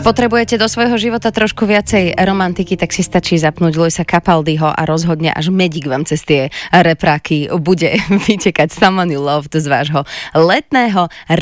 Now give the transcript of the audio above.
potrebujete do svojho života trošku viacej romantiky, tak si stačí zapnúť Luisa Capaldiho a rozhodne až medík vám cez tie repráky bude vytekať Someone You Loved z vášho letného